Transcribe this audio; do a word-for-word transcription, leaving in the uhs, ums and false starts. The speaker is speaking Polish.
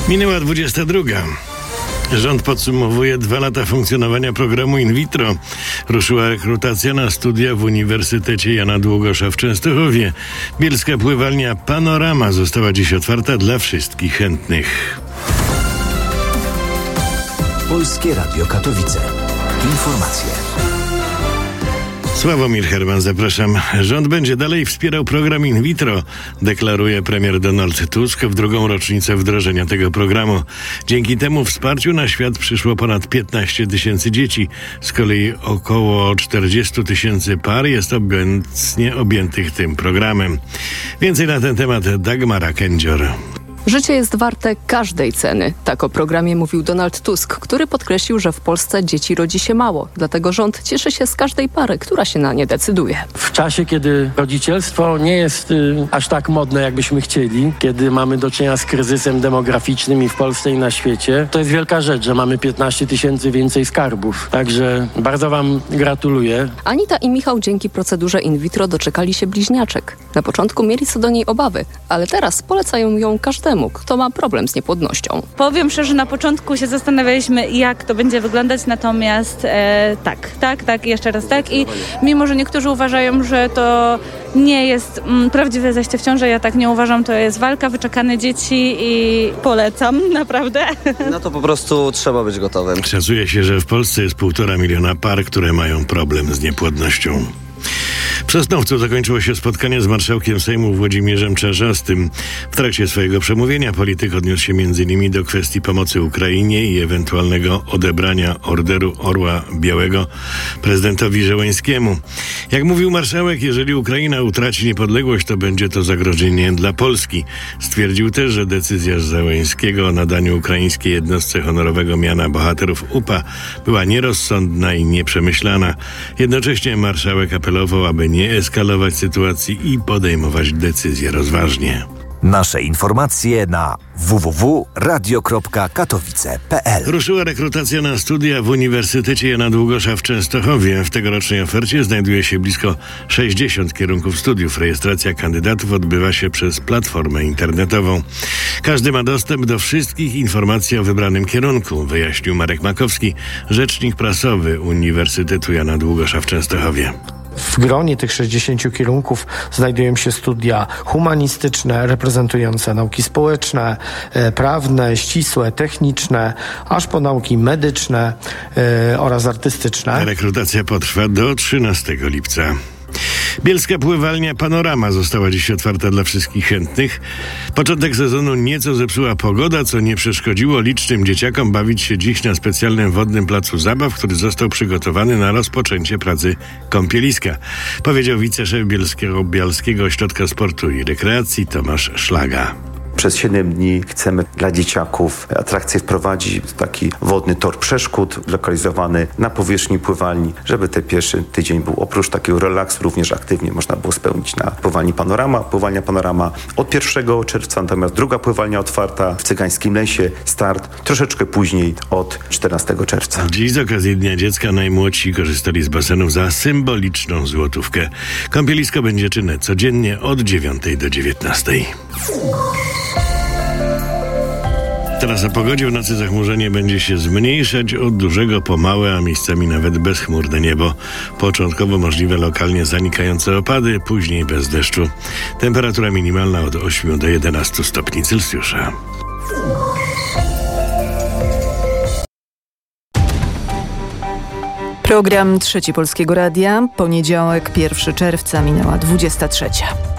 Minęła dwudziesta druga. Rząd podsumowuje dwa lata funkcjonowania programu in vitro. Ruszyła rekrutacja na studia w Uniwersytecie Jana Długosza w Częstochowie. Bielska pływalnia Panorama została dziś otwarta dla wszystkich chętnych. Polskie Radio Katowice. Informacje. Sławomir Herman, zapraszam. Rząd będzie dalej wspierał program in vitro, deklaruje premier Donald Tusk w drugą rocznicę wdrożenia tego programu. Dzięki temu wsparciu na świat przyszło ponad piętnaście tysięcy dzieci. Z kolei około czterdzieści tysięcy par jest obecnie objętych tym programem. Więcej na ten temat Dagmara Kędzior. Życie jest warte każdej ceny. Tak o programie mówił Donald Tusk, który podkreślił, że w Polsce dzieci rodzi się mało. Dlatego rząd cieszy się z każdej pary, która się na nie decyduje. W czasie, kiedy rodzicielstwo nie jest y, aż tak modne, jakbyśmy chcieli, kiedy mamy do czynienia z kryzysem demograficznym i w Polsce i na świecie, to jest wielka rzecz, że mamy piętnaście tysięcy więcej skarbów. Także bardzo wam gratuluję. Anita i Michał dzięki procedurze in vitro doczekali się bliźniaczek. Na początku mieli co do niej obawy, ale teraz polecają ją każdemu, kto ma problem z niepłodnością. Powiem szczerze, że na początku się zastanawialiśmy, jak to będzie wyglądać, natomiast e, tak, tak, tak, jeszcze raz tak i mimo, że niektórzy uważają, że to nie jest mm, prawdziwe zajście w ciążę, ja tak nie uważam, to jest walka, wyczekane dzieci i polecam, naprawdę. No to po prostu trzeba być gotowym. Szacuje się, że w Polsce jest półtora miliona par, które mają problem z niepłodnością. W Sosnowcu zakończyło się spotkanie z marszałkiem Sejmu Włodzimierzem Czarzastym. W trakcie swojego przemówienia polityk odniósł się między innymi do kwestii pomocy Ukrainie i ewentualnego odebrania Orderu Orła Białego prezydentowi Zełenskiemu. Jak mówił marszałek, jeżeli Ukraina utraci niepodległość, to będzie to zagrożenie dla Polski. Stwierdził też, że decyzja Zełenskiego o nadaniu ukraińskiej jednostce honorowego miana bohaterów U P A była nierozsądna i nieprzemyślana. Jednocześnie marszałek apelował, aby nie eskalować sytuacji i podejmować decyzje rozważnie. Nasze informacje na w w w kropka radio kropka katowice kropka p l. Ruszyła rekrutacja na studia w Uniwersytecie Jana Długosza w Częstochowie. W tegorocznej ofercie znajduje się blisko sześćdziesiąt kierunków studiów. Rejestracja kandydatów odbywa się przez platformę internetową. Każdy ma dostęp do wszystkich informacji o wybranym kierunku, wyjaśnił Marek Makowski, rzecznik prasowy Uniwersytetu Jana Długosza w Częstochowie. W gronie tych sześćdziesięciu kierunków znajdują się studia humanistyczne, reprezentujące nauki społeczne, e, prawne, ścisłe, techniczne, aż po nauki medyczne e, oraz artystyczne. Rekrutacja potrwa do trzynastego lipca. Bielska pływalnia Panorama została dziś otwarta dla wszystkich chętnych. Początek sezonu nieco zepsuła pogoda, co nie przeszkodziło licznym dzieciakom bawić się dziś na specjalnym wodnym placu zabaw, który został przygotowany na rozpoczęcie pracy kąpieliska, powiedział wiceszef Bielskiego, Bielskiego Ośrodka Sportu i Rekreacji Tomasz Szlaga. Przez siedem dni chcemy dla dzieciaków atrakcję wprowadzić, taki wodny tor przeszkód zlokalizowany na powierzchni pływalni, żeby ten pierwszy tydzień był oprócz takiego relaksu również aktywnie można było spełnić na pływalni Panorama. Pływalnia Panorama od pierwszego czerwca, natomiast druga pływalnia otwarta w Cygańskim Lesie, start troszeczkę później od czternastego czerwca. Dziś z okazji Dnia Dziecka najmłodsi korzystali z basenów za symboliczną złotówkę. Kąpielisko będzie czynne codziennie od dziewiątej do dziewiętnastej. Teraz o pogodzie. W nocy zachmurzenie będzie się zmniejszać od dużego po małe, a miejscami nawet bezchmurne niebo. Początkowo możliwe lokalnie zanikające opady, później bez deszczu. Temperatura minimalna od ośmiu do jedenastu stopni Celsjusza. Program Trzeci Polskiego Radia. Poniedziałek, pierwszego czerwca, minęła dwudziesta trzecia.